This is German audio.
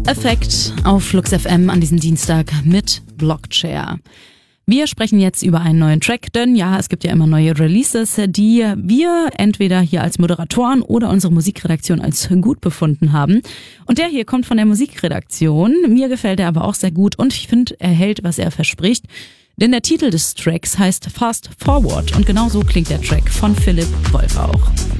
Effekt auf Flux FM an diesem Dienstag mit Blockchair. Wir sprechen jetzt über einen neuen Track, denn ja, es gibt ja immer neue Releases, die wir entweder hier als Moderatoren oder unsere Musikredaktion als gut befunden haben. Und der hier kommt von der Musikredaktion. Mir gefällt er aber auch sehr gut und ich finde, er hält, was er verspricht. Denn der Titel des Tracks heißt Fast Forward und genau so klingt der Track von Philipp Wolf auch.